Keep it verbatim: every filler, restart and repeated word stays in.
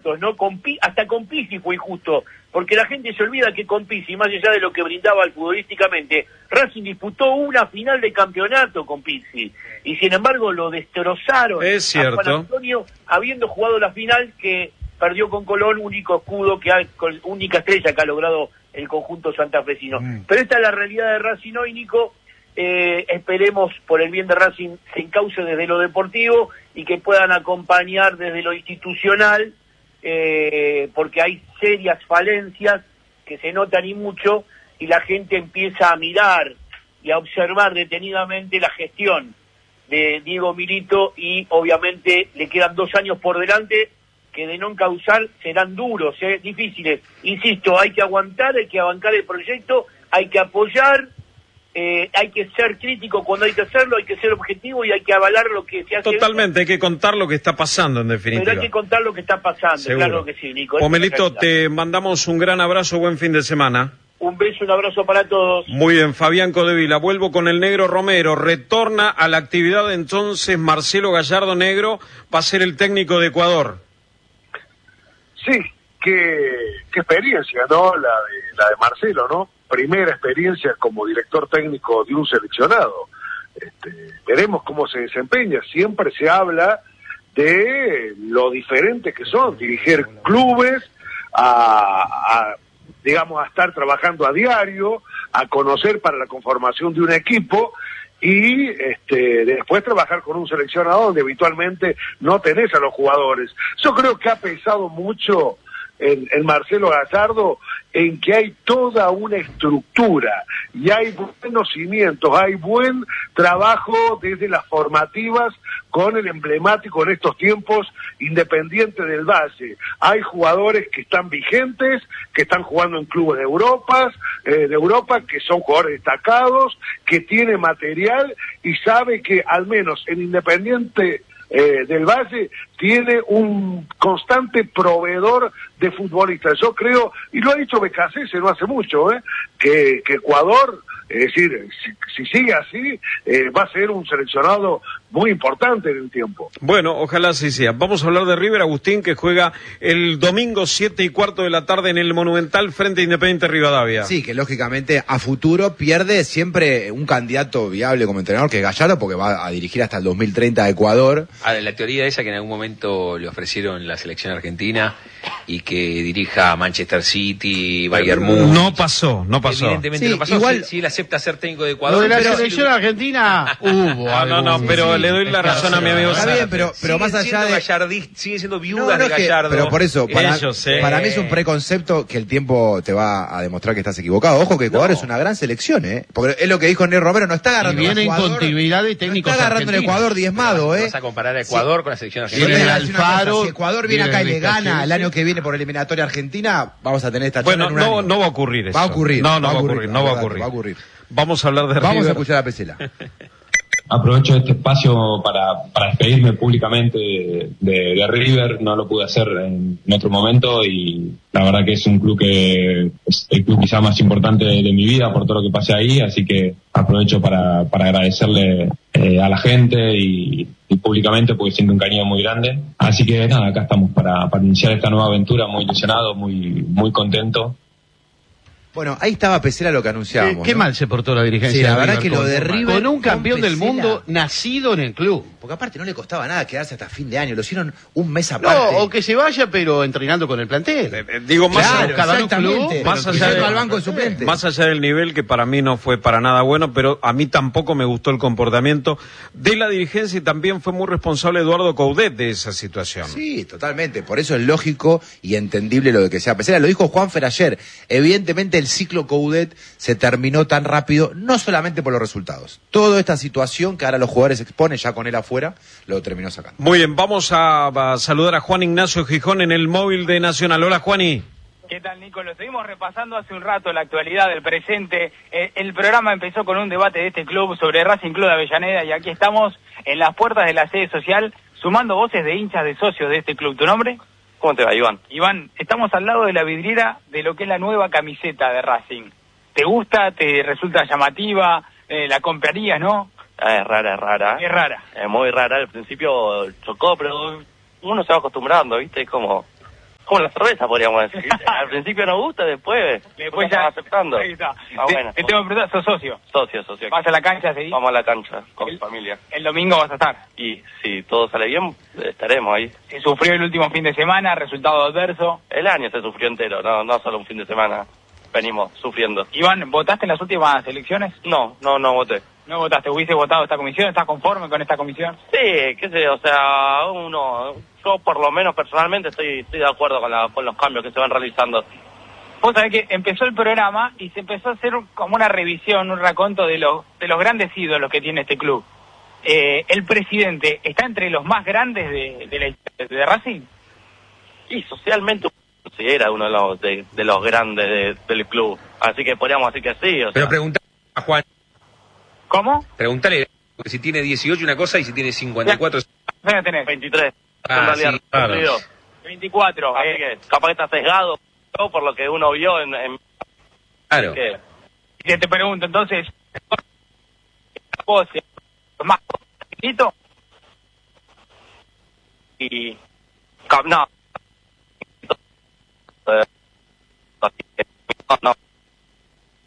injustos, ¿no? Con Pi, hasta con Pizzi fue injusto, porque la gente se olvida que con Pizzi, más allá de lo que brindaba futbolísticamente, Racing disputó una final de campeonato con Pizzi, y sin embargo lo destrozaron es cierto. a Juan Antonio, habiendo jugado la final que perdió con Colón, único escudo, que ha, única estrella que ha logrado el conjunto santafesino. Mm. Pero esta es la realidad de Racing hoy, Nico. Eh, esperemos, por el bien de Racing, se encauce desde lo deportivo y que puedan acompañar desde lo institucional, eh, porque hay serias falencias que se notan y mucho, y la gente empieza a mirar y a observar detenidamente la gestión de Diego Milito, y obviamente le quedan dos años por delante que de no encauzar serán duros, eh, difíciles. Insisto, hay que aguantar, hay que bancar el proyecto, hay que apoyar, eh, hay que ser crítico cuando hay que hacerlo, hay que ser objetivo y hay que avalar lo que se hace. Totalmente, hay que contar lo que está pasando, en definitiva. Pero hay que contar lo que está pasando, seguro. Claro que sí, Nico. Omelito, te mandamos un gran abrazo, buen fin de semana. Un beso, un abrazo para todos. Muy bien, Fabián Codevila. Vuelvo con el Negro Romero. Retorna a la actividad entonces Marcelo Gallardo. Negro va a ser el técnico de Ecuador. Sí, qué, qué experiencia, ¿no? La de, la de Marcelo, ¿no? Primera experiencia como director técnico de un seleccionado. Este, veremos cómo se desempeña. Siempre se habla de lo diferente que son dirigir clubes, a, a digamos, a estar trabajando a diario, a conocer para la conformación de un equipo, y este después trabajar con un seleccionado donde habitualmente no tenés a los jugadores. Yo creo que ha pesado mucho en, en Marcelo Gallardo en que hay toda una estructura y hay buenos cimientos, hay buen trabajo desde las formativas con el emblemático en estos tiempos Independiente del Valle. Hay jugadores que están vigentes, que están jugando en clubes de Europa, eh, de Europa, que son jugadores destacados, que tienen material y sabe que al menos en Independiente eh, del Valle tiene un constante proveedor de futbolistas. Yo creo, y lo ha dicho Becasese no hace mucho, eh, que, que Ecuador, es decir, si, si sigue así, eh, va a ser un seleccionado muy importante en el tiempo. Bueno, ojalá así sea. Vamos a hablar de River, Agustín, que juega el domingo siete y cuarto de la tarde en el Monumental frente a Independiente Rivadavia. Sí, que lógicamente a futuro pierde siempre un candidato viable como entrenador, que es Gallardo, porque va a dirigir hasta el dos mil treinta a Ecuador. Ah, la teoría esa que en algún momento le ofrecieron la selección argentina y que dirija Manchester City, Bayern Múnich. No pasó, no pasó. Evidentemente sí, no pasó. igual, si, si él acepta ser técnico de Ecuador. Lo de la pero selección si... argentina hubo. No, no, no, pero sí, le doy la razón a mi amigo. Está bien, pero, pero más allá de... Gallardist, sigue siendo viuda no, no de Gallardo. Que, pero por eso, para, Ellos, eh. para mí es un preconcepto que el tiempo te va a demostrar que estás equivocado. Ojo que Ecuador no. es una gran selección, ¿eh? Porque es lo que dijo Nero Romero, no está agarrando y viene Ecuador, en continuidad de técnicos no está agarrando el Ecuador diezmado, ¿eh? Vas a comparar a Ecuador sí. con la selección argentina. Viene el Alfaro, Alfaro, si Ecuador viene acá y le gana el año que viene por eliminatoria argentina, vamos a tener esta charla bueno, en un no, año. no va a ocurrir eso. Va a ocurrir. No, no va va a ocurrir, ocurrir, no va a ocurrir. Va a ocurrir. Vamos a hablar de Vamos River. a escuchar a Pesela. Aprovecho este espacio para, para despedirme públicamente de, de, de River. No lo pude hacer en, en otro momento y la verdad que es un club que es el club quizá más importante de, de mi vida por todo lo que pasé ahí, así que aprovecho para, para agradecerle eh, a la gente y, y públicamente porque siento un cariño muy grande. Así que nada, acá estamos para, para iniciar esta nueva aventura, muy ilusionado, muy, muy contento. Bueno, ahí estaba Pesela lo que anunciábamos. Qué ¿no? mal se portó la dirigencia. Sí, la de verdad River que lo con, de River con un campeón con del Pesela, mundo nacido en el club. Porque aparte no le costaba nada quedarse hasta fin de año, lo hicieron un mes aparte. No, o que se vaya pero entrenando con el plantel. Eh, eh, digo, más, Claro, cada club, exactamente. más allá de- al banco de suplentes. más allá del nivel que para mí no fue para nada bueno, pero a mí tampoco me gustó el comportamiento de la dirigencia y también fue muy responsable Eduardo Coudet de esa situación. Sí, totalmente. Por eso es lógico y entendible lo de que sea Pesela. Lo dijo Juanfer ayer. Evidentemente el ciclo Coudet se terminó tan rápido, no solamente por los resultados. Toda esta situación que ahora los jugadores exponen ya con él afuera, lo terminó sacando. Muy bien, vamos a, a saludar a Juan Ignacio Gijón en el móvil de Nacional. Hola, Juani. ¿Qué tal, Nico? Lo seguimos repasando hace un rato, la actualidad del presente. Eh, el programa empezó con un debate de este club sobre Racing Club de Avellaneda y aquí estamos en las puertas de la sede social sumando voces de hinchas de socios de este club. ¿Tu nombre? ¿Cómo te va, Iván? Iván, estamos al lado de la vidriera de lo que es la nueva camiseta de Racing. ¿Te gusta? ¿Te resulta llamativa? Eh, ¿La comprarías, no? Ah, es rara, es rara. Es rara. Es muy rara. Al principio chocó, pero uno se va acostumbrando, ¿viste? Es como Como la cerveza, podríamos decir. Al principio no gusta, después, Después ya ya aceptando. Ahí está. Ah, Te- bueno. te tengo que preguntar, sos socio. Socio, socio. ¿Vas a la cancha a seguir? Vamos a la cancha con El- familia. El domingo vas a estar. Y si todo sale bien, estaremos ahí. Se sufrió el último fin de semana, resultado adverso. El año se sufrió entero, no, no solo un fin de semana. Venimos sufriendo. Iván, ¿votaste en las últimas elecciones? No, no, no voté. ¿No votaste? ¿Hubiese votado esta comisión? ¿Estás conforme con esta comisión? Sí, qué sé, o sea, uno, yo por lo menos personalmente estoy, estoy de acuerdo con, la, con los cambios que se van realizando. Vos sabés que empezó el programa y se empezó a hacer un- como una revisión, un raconto de los, de los grandes ídolos que tiene este club. Eh, el presidente está entre los más grandes de, de, la, de Racing. Y socialmente sí era uno de los, de, de los grandes de- del club, así que podríamos decir que sí. O sea. Pero preguntale a Juan, ¿Cómo? pregúntale si tiene dieciocho una cosa y si tiene cincuenta y cuatro. ¿Qué años tenés? veintitrés. Ah, en realidad, sí, claro. cumplido. veinticuatro. Así eh, que capaz que está sesgado ¿no? por lo que uno vio en... en Claro. que, y te pregunto, entonces, ¿vos eh, más chiquito? y cap- no,